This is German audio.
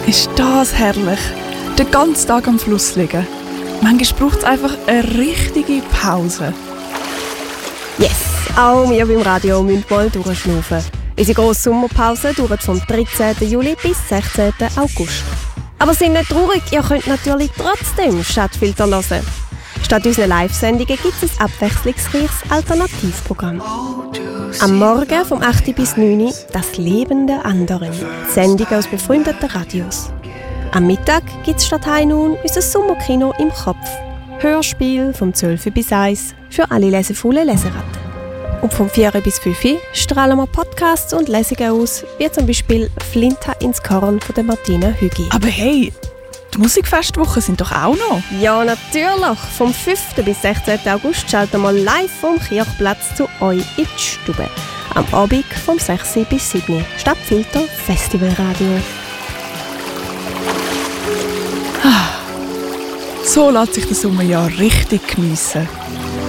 ist das herrlich. Den ganzen Tag am Fluss liegen. Manchmal braucht es einfach eine richtige Pause. Yes, auch wir beim Radio müssen mal durchschnaufen. Unsere grosse Sommerpause dauert vom 13. Juli bis 16. August. Aber seid nicht traurig, ihr könnt natürlich trotzdem Stadtfilter hören. Statt unseren Live-Sendungen gibt es ein abwechslungsreiches Alternativprogramm. Am Morgen vom 8. bis 9. «Das Leben der anderen», Sendungen aus befreundeten Radios. Am Mittag gibt es statt High Noon unser Sommerkino im Kopf. Hörspiel vom 12 bis 1 für alle lesefaulen Leseratten. Und vom 4 bis 5 strahlen wir Podcasts und Lesungen aus, wie zum Beispiel «Flinta ins Korn» von der Martina Hügi. Aber hey, die Musikfestwochen sind doch auch noch? Ja, natürlich. Vom 5. bis 16. August schalten wir live vom Kirchplatz zu euch in die Stube. Am Abend vom 6. bis 7. Stadtfilter Festivalradio. So lässt sich das Sommerjahr richtig geniessen.